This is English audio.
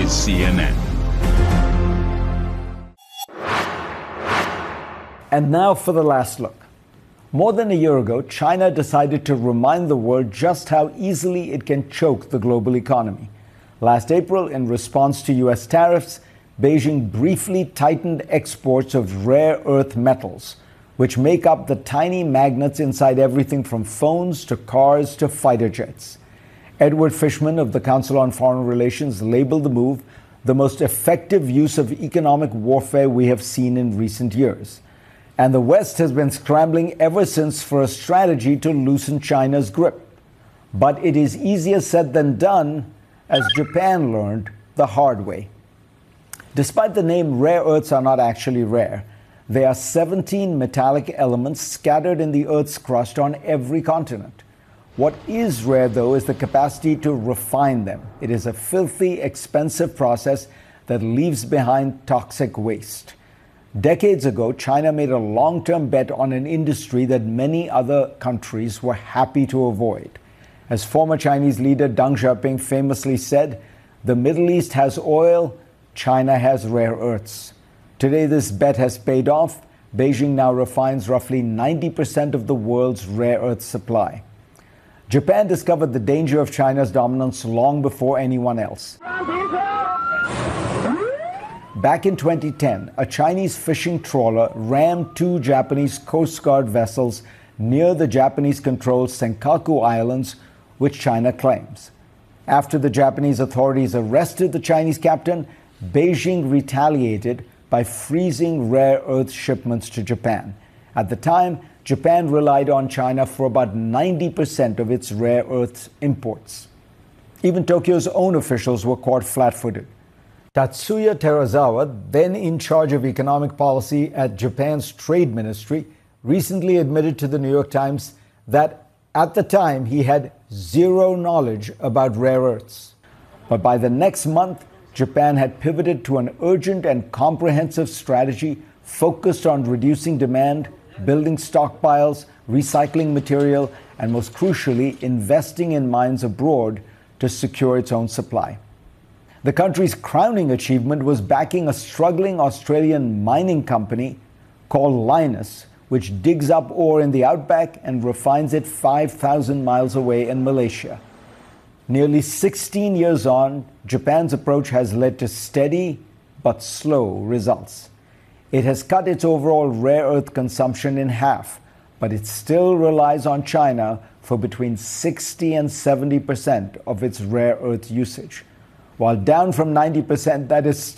is CNN. And now for the last look. More than a year ago, China decided to remind the world just how easily it can choke the global economy. Last April, in response to U.S. tariffs, Beijing briefly tightened exports of rare earth metals, which make up the tiny magnets inside everything from phones to cars to fighter jets. Edward Fishman of the Council on Foreign Relations labeled the move the most effective use of economic warfare we have seen in recent years. And the West has been scrambling ever since for a strategy to loosen China's grip. But it is easier said than done, as Japan learned the hard way. Despite the name, rare earths are not actually rare. There are 17 metallic elements scattered in the Earth's crust on every continent. What is rare, though, is the capacity to refine them. It is a filthy, expensive process that leaves behind toxic waste. Decades ago, China made a long-term bet on an industry that many other countries were happy to avoid. As former Chinese leader Deng Xiaoping famously said, "The Middle East has oil, China has rare earths." Today, this bet has paid off. Beijing now refines roughly 90% of the world's rare earth supply. Japan discovered the danger of China's dominance long before anyone else. Back in 2010, a Chinese fishing trawler rammed two Japanese Coast Guard vessels near the Japanese-controlled Senkaku Islands, which China claims. After the Japanese authorities arrested the Chinese captain, Beijing retaliated by freezing rare earth shipments to Japan. At the time, Japan relied on China for about 90% of its rare earth imports. Even Tokyo's own officials were caught flat-footed. Tatsuya Terazawa, then in charge of economic policy at Japan's Trade Ministry, recently admitted to the New York Times that at the time he had zero knowledge about rare earths. But by the next month, Japan had pivoted to an urgent and comprehensive strategy focused on reducing demand, building stockpiles, recycling material, and most crucially, investing in mines abroad to secure its own supply. The country's crowning achievement was backing a struggling Australian mining company called Lynas, which digs up ore in the outback and refines it 5,000 miles away in Malaysia. Nearly 16 years on, Japan's approach has led to steady but slow results. It has cut its overall rare earth consumption in half, but it still relies on China for between 60 and 70% of its rare earth usage. While down from 90%, that is